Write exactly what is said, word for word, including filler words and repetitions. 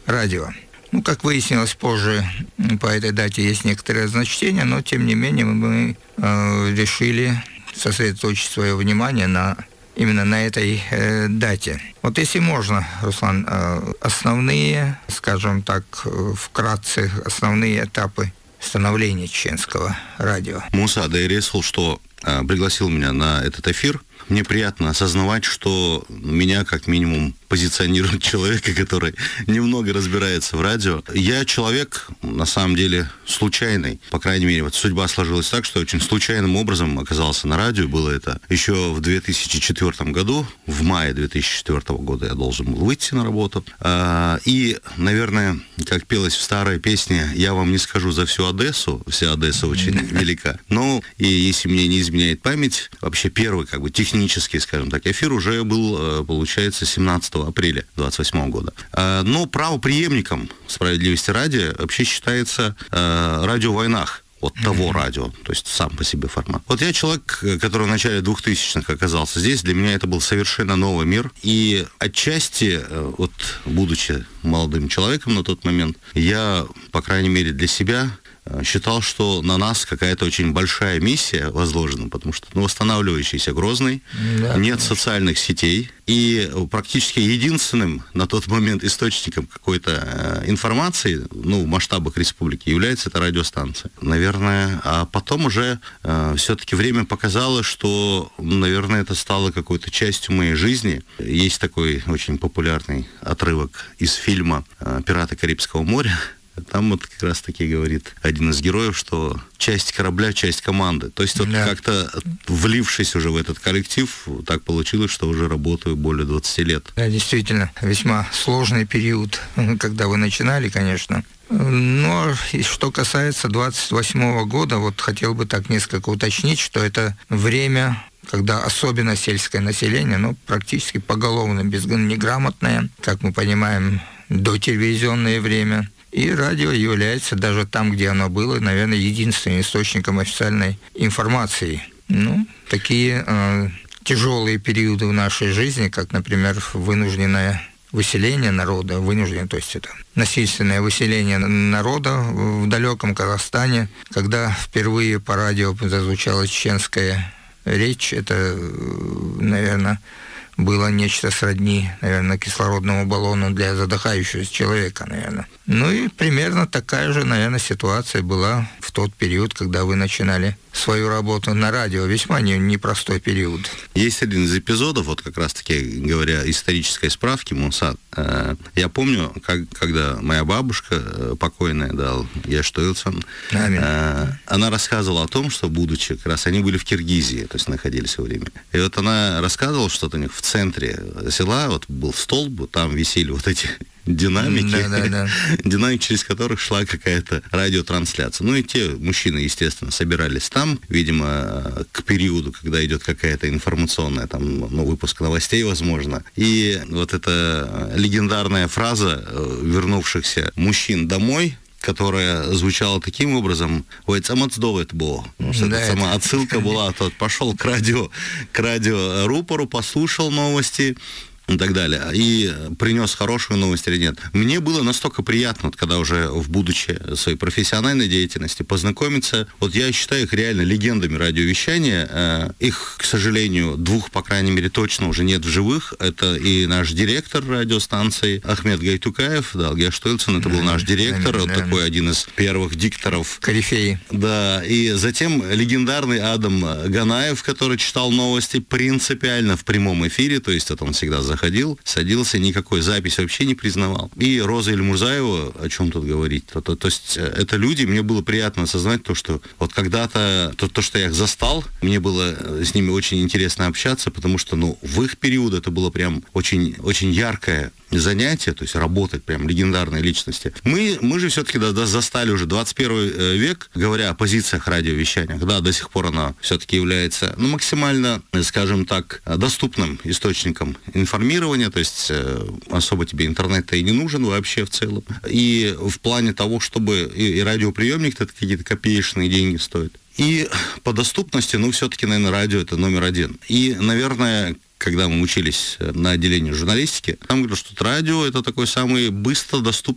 радио. Ну, как выяснилось позже, по этой дате есть некоторые разночтения, но, тем не менее, мы э, решили сосредоточить свое внимание на, именно на этой э, дате. Вот если можно, Руслан, э, основные, скажем так, э, вкратце, основные этапы становления чеченского радио. Муса Дайресл, что э, пригласил меня на этот эфир. Мне приятно осознавать, что меня как минимум позиционирует человека, который немного разбирается в радио. Я человек, на самом деле, случайный. По крайней мере, вот судьба сложилась так, что очень случайным образом оказался на радио. Было это еще в две тысячи четвёртом году. В мае две тысячи четвёртого года я должен был выйти на работу. И, наверное, как пелось в старой песне, я вам не скажу за всю Одессу. Вся Одесса очень велика. Но, и если мне не изменяет память, вообще первый, как бы, технический, скажем так, эфир уже был, получается, семнадцатого апреля двадцать восьмого года. Но правопреемником «Справедливости ради» вообще считается «Радио Войнах». От того радио, то есть сам по себе формат. Вот я человек, который в начале двухтысячных оказался здесь, для меня это был совершенно новый мир. И отчасти, вот, будучи молодым человеком на тот момент, я, по крайней мере, для себя считал, что на нас какая-то очень большая миссия возложена, потому что ну, восстанавливающийся Грозный, да, нет конечно. Социальных сетей, и практически единственным на тот момент источником какой-то информации, ну, в масштабах республики, является эта радиостанция. Наверное, а потом уже э, все-таки время показало, что, наверное, это стало какой-то частью моей жизни. Есть такой очень популярный отрывок из фильма «Пираты Карибского моря». Там вот как раз-таки говорит один из героев, что часть корабля, часть команды. То есть вот да. как-то влившись уже в этот коллектив, так получилось, что уже работаю более двадцати лет. Да, действительно, весьма сложный период, когда вы начинали, конечно. Но что касается двадцать восьмого года, вот хотел бы так несколько уточнить, что это время, когда особенно сельское население, ну, практически поголовно неграмотное, как мы понимаем, дотелевизионное время. И радио является даже там, где оно было, наверное, единственным источником официальной информации. Ну, такие э, тяжелые периоды в нашей жизни, как, например, вынужденное выселение народа, вынужденное, то есть это насильственное выселение народа в далеком Казахстане, когда впервые по радио зазвучала чеченская речь, это, наверное, было нечто сродни, наверное, кислородному баллону для задыхающегося человека, наверное. Ну и примерно такая же, наверное, ситуация была в тот период, когда вы начинали свою работу на радио. Весьма не, непростой период. Есть один из эпизодов, вот как раз-таки, говоря исторической справки, Муса, э, я помню, как, когда моя бабушка, э, покойная, да, Яштоилсон, э, она рассказывала о том, что, будучи, как раз они были в Киргизии, то есть находились во время. И вот она рассказывала, что у них в центре села вот был столб, там висели вот эти динамики, да, да, да. динамики, через которых шла какая-то радиотрансляция. Ну и те мужчины, естественно, собирались там, видимо, к периоду, когда идет какая-то информационная, там, ну, выпуск новостей, возможно. И вот эта легендарная фраза вернувшихся мужчин домой, которая звучала таким образом: «Ой, самоцдовет бо». Да, сама отсылка была, тот пошел к радио, к радиорупору, послушал новости и так далее, и принес хорошую новость или нет. Мне было настолько приятно, вот, когда уже в будучи своей профессиональной деятельности познакомиться, вот я считаю их реально легендами радиовещания. Их, к сожалению, двух, по крайней мере, точно уже нет в живых. Это и наш директор радиостанции Ахмед Гайтукаев, да, Гяштоилсон, это был наш директор, да, вот да. такой один из первых дикторов. Корифеи. Да, и затем легендарный Адам Ганаев, который читал новости принципиально в прямом эфире, то есть это он всегда заходил ходил, садился, никакой записи вообще не признавал. И Роза Ильмурзаева, о чем тут говорить? То, то, то есть это люди, мне было приятно осознать то, что вот когда-то, то, то, что я их застал, мне было с ними очень интересно общаться, потому что, ну, в их период это было прям очень, очень яркое занятие, то есть работать прям легендарной личности. Мы, мы же все-таки да, да, застали уже двадцать первый век, говоря о позициях радиовещания, да, до сих пор она все-таки является, ну, максимально, скажем так, доступным источником информирования, то есть особо тебе интернет-то и не нужен вообще в целом. И в плане того, чтобы и, и радиоприемник-то какие-то копеечные деньги стоит. И по доступности, ну, все-таки, наверное, радио это номер один. И, наверное, когда мы учились на отделении журналистики, там говорят, что радио это такой самый быстро доступный